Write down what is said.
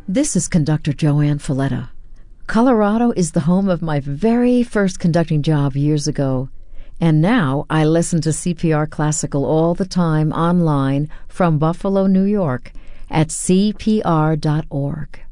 This is conductor Joanne Folletta. Colorado is the home of my very first conducting job years ago, and now I listen to CPR Classical all the time online from Buffalo, New York at cpr.org.